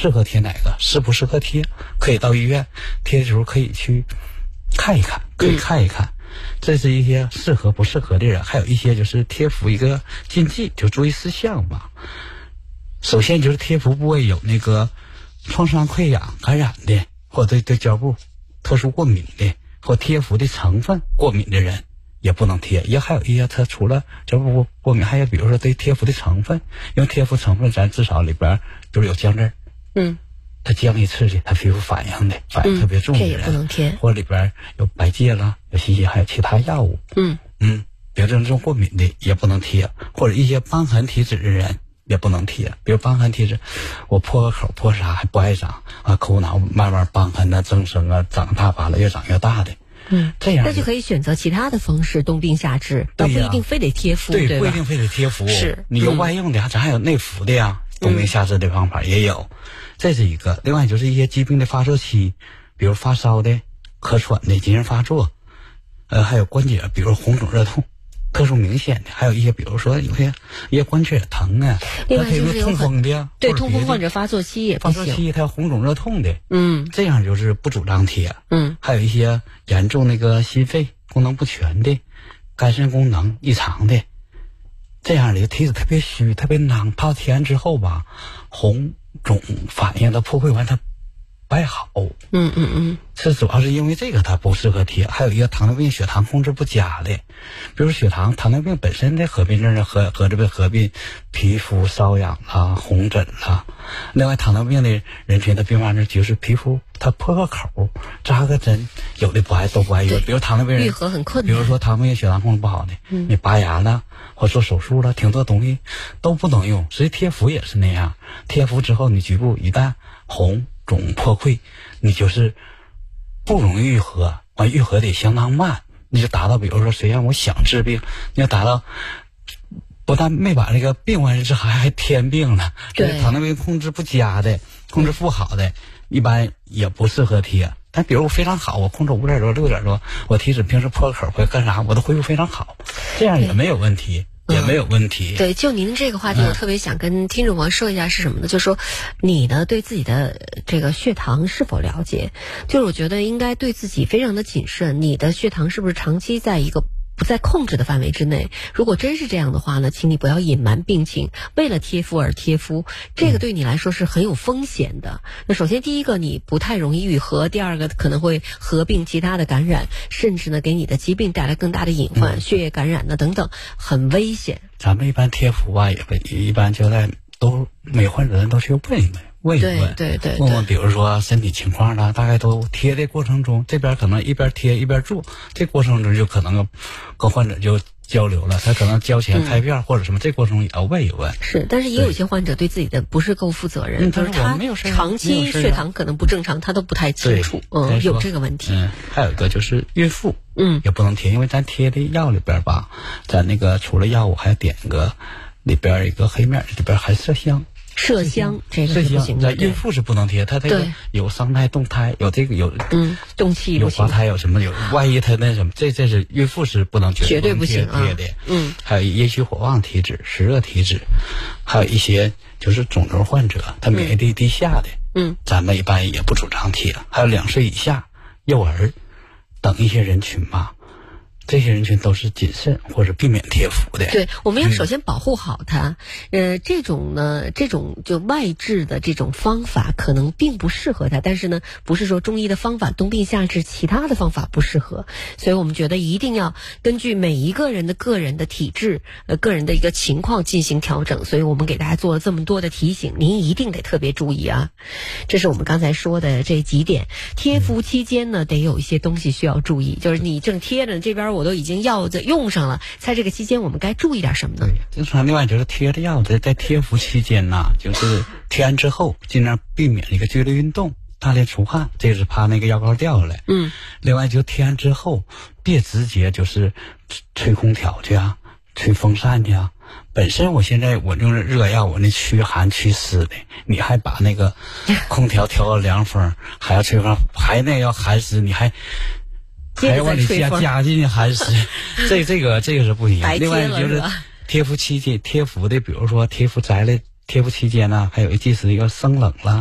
适合贴哪个，适不适合贴，可以到医院贴的时候可以去看一看，可以看一看。这是一些适合不适合的人，还有一些就是贴敷一个禁忌，就注意事项吧。首先就是贴敷部位有那个创伤溃疡感染的，或者对胶布特殊过敏的，或贴敷的成分过敏的人也不能贴。也还有一些他除了胶布过敏，还有比如说对贴敷的成分，因为贴敷成分咱至少里边就是有姜汁，它姜一刺激，它皮肤反应特别重的人， 这也不能贴。 或里边有白芥啦，有一些还有其他药物，比如这种过敏的也不能贴，或者一些瘢痕体质的人也不能贴。比如瘢痕体质，我破个口破痧还不爱长啊，口脑慢慢瘢痕增生啊，长大完了越长越大的。这样那就可以选择其他的方式，冬病夏治，倒不一定非得贴敷，对吧？ 不一定非得贴敷。 是， 你有外用的，咱还有内服的呀。冬病夏治的方法也有，这是一个。另外就是一些疾病的发作期，比如发烧的、咳喘的、急性发作，还有关节，比如红肿热痛，特殊明显的，还有一些比如说有些关节疼啊， 另外就是痛风的呀， 对痛风患者发作期也不行， 发作期他有红肿热痛的，这样就是不主张贴。还有一些严重那个心肺功能不全的、肝肾功能异常的。这样的体质特别虚特别囊，怕贴完之后吧，红肿反应它破溃完它不太好。这主要是因为这个它不适合贴。还有一个糖尿病血糖控制不佳的，比如糖尿病本身的合并症合并皮肤瘙痒啦、红疹啦。另外糖尿病的人群的并发症就是皮肤它破个口扎个针，有的都不爱用。比如糖尿病人愈合很困难， 比如说糖尿病血糖控制不好的，你拔牙了或做手术了，挺多东西都不能用。所以贴敷也是那样，贴敷之后你局部一旦红肿破溃，你就是不容易愈合，愈合得相当慢，你就达到比如说谁让我想治病，你要达到不但没把这个病完治还添病了。对，糖尿病控制不佳的、控制不好的，一般也不适合贴。但比如我非常好，我控制5点多、6点多，我体脂平时破口会干啥，我的恢复非常好，这样也没有问题。也没有问题。 对，就您这个话题，我特别想跟听众朋友说一下是什么呢？就是说，你呢对自己的这个血糖是否了解？就是我觉得应该对自己非常的谨慎，你的血糖是不是长期在一个不在控制的范围之内？如果真是这样的话呢，请你不要隐瞒病情，为了贴敷而贴敷，这个对你来说是很有风险的。那首先第一个，你不太容易愈合；第二个，可能会合并其他的感染，甚至呢给你的疾病带来更大的隐患，血液感染呢等等，很危险。 咱们一般贴敷吧，也一般就每患者都去问一问， 对， 问问比如说身体情况啦，大概都贴的过程中，这边可能一边贴一边做，这过程中就可能跟患者就交流了，他可能交钱拍片或者什么，这过程中也要问一问。 是，但是也有一些患者对自己的不是够负责任，就是他长期血糖可能不正常，他都不太清楚，有这个问题。 还有一个就是孕妇，也不能贴，因为咱贴的药里边吧，咱那个除了药物还点个里边一个黑面，里边还麝香。麝香这个是不行的，孕妇是不能贴，它这个有伤胎、动胎，有这个有动气有滑胎，有什么有万一它那什么，这是孕妇是不能绝对不行贴的。还有阴虚火旺体质、湿热体质，还有一些就是肿瘤患者，他免疫力低下的，咱们一般也不主张贴。还有2岁以下、幼儿等一些人群吧。这些人群都是谨慎或者避免贴敷的。 对，我们要首先保护好它。这种就外治的这种方法可能并不适合它，但是呢，不是说中医的方法冬病夏治其他的方法不适合，所以我们觉得一定要根据每一个人的个人的体质、个人的一个情况进行调整。所以我们给大家做了这么多的提醒，您一定得特别注意啊。这是我们刚才说的这几点。贴敷期间呢，得有一些东西需要注意，就是你正贴着这边我都已经药子用上了，在这个期间我们该注意点什么呢？ 另外就是贴的药子在贴敷期间呢，就是贴完之后尽量避免一个剧烈运动，大量出汗，这是怕那个药膏掉下来。另外就贴完之后别直接就是吹空调去啊，吹风扇去啊。本身我现在我用热药，我那驱寒驱湿的，你还把那个空调调到凉风，还要吹风，还那个要寒湿，你还往里加进去寒湿，这个是不行。另外就是贴敷期间贴敷的，比如说贴敷摘了贴敷期间呢，还有一即使一个生冷了。